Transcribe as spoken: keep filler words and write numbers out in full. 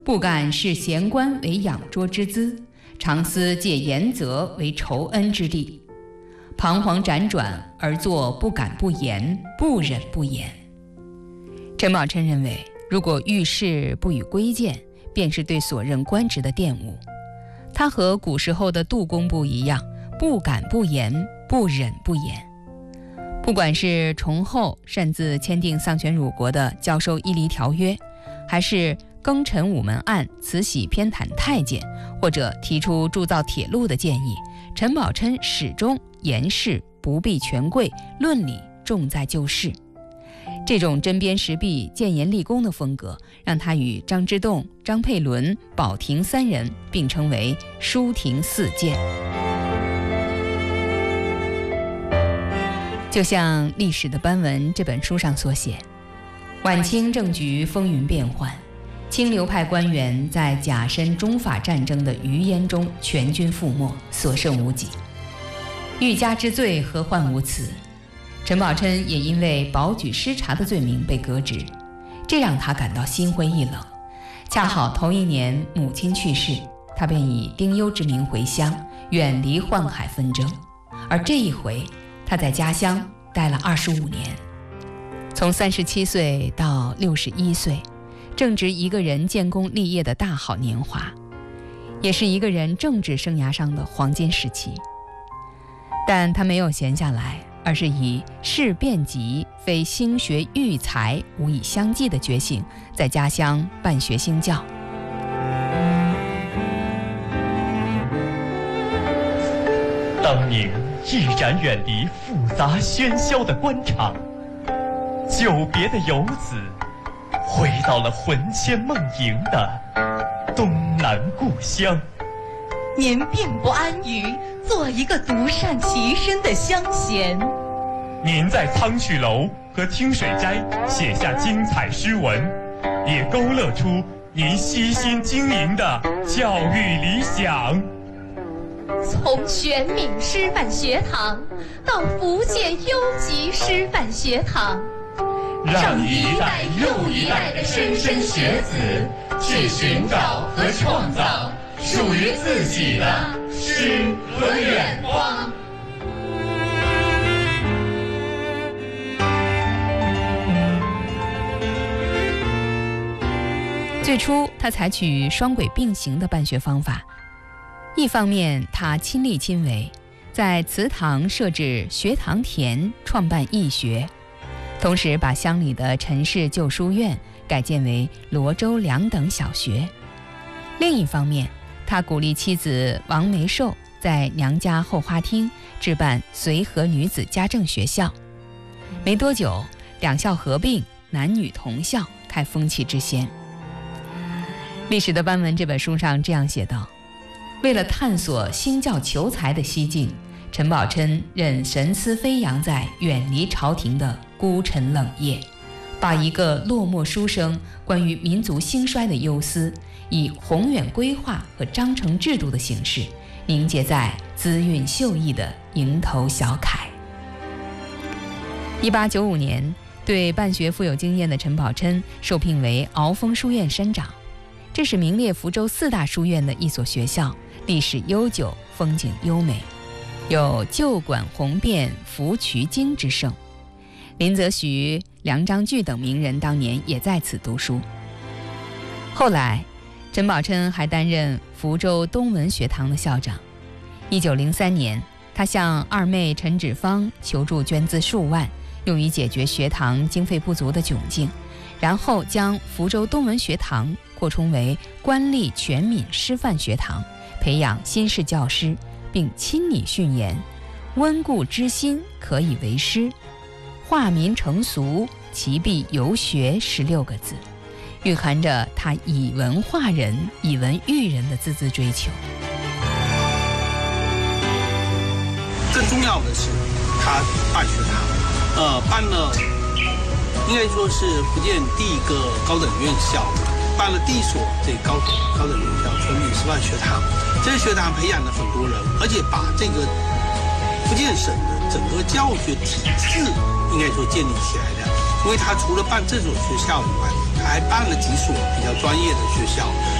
不敢视贤官为养拙之资，常思借言则为酬恩之力。彷徨辗转而作不敢不言，不忍不言。陈宝琛认为，如果遇事不予规谏，便是对所任官职的玷污。他和古时候的杜工部一样，不敢不言，不忍不言。不管是崇厚擅自签订丧权辱国的交收伊犁条约，还是庚辰午门案慈禧偏袒太监，或者提出铸造铁路的建议，陈宝琛始终严事不避权贵，论理重在就事。这种针砭时弊、谏言立功的风格，让他与张之洞、张佩纶、宝庭三人并称为书亭四剑。就像《历史的斑纹》这本书上所写，晚清政局风云变幻，清流派官员在甲申中法战争的余烟中全军覆没，所剩无几。欲加之罪，何患无辞？陈宝琛也因为保举失察的罪名被革职，这让他感到心灰意冷。恰好头一年母亲去世，他便以丁忧之名回乡，远离宦海纷争。而这一回，他在家乡待了二十五年，从三十七岁到六十一岁，正值一个人建功立业的大好年华，也是一个人政治生涯上的黄金时期。但他没有闲下来，而是以事变急，非兴学育才无以相继的决心，在家乡办学兴教。 当您毅然远离复杂喧嚣的官场，久别的游子回到了魂牵梦萦的东南故乡。 您并不安于做一个独善其身的乡贤， 您在苍曲楼和清水斋写下精彩诗文，也勾勒出您悉心经营的教育理想。 从玄冥师范学堂到福建优级师范学堂， 让一代又一代的莘莘学子去寻找和创造属于自己的诗和远方。 最初，他采取双轨并行的办学方法。一方面，他亲力亲为，在祠堂设置学堂田，创办义学，同时把乡里的陈氏旧书院改建为罗州两等小学。另一方面，他鼓励妻子王梅寿在娘家后花厅置办随和女子家政学校。没多久，两校合并，男女同校，开风气之先。《历史的斑纹》这本书上这样写道：为了探索兴教求才的西进，陈宝琛任神思飞扬在远离朝廷的孤沉冷夜，把一个落寞书生关于民族兴衰的忧思，以宏远规划和章程制度的形式凝结在姿韵秀逸的蝇头小楷。一八九五年，对办学富有经验的陈宝琛受聘为鳌峰书院山长，这是名列福州四大书院的一所学校，历史悠久，风景优美，有旧馆宏变，福渠经之盛。林则徐、梁章钜等名人当年也在此读书。后来，陈宝琛还担任福州东文学堂的校长。一九零三年，他向二妹陈芷芳求助捐资数万，用于解决学堂经费不足的窘境，然后将福州东文学堂扩充为官立全闽师范学堂，培养新式教师，并亲拟训言：温故知新，可以为师；化民成俗，其必游学十六个字，蕴含着他以文化人、以文育人的孜孜追求。 更重要的是，他办学堂，呃，办了，应该说是福建第一个高等院校，办了第一所这高高等院校——全闽师范学堂。这个学堂培养了很多人，而且把这个福建省的整个教学体制，应该说建立起来的。因为他除了办这所学校以外， 还办了几所比较专业的学校。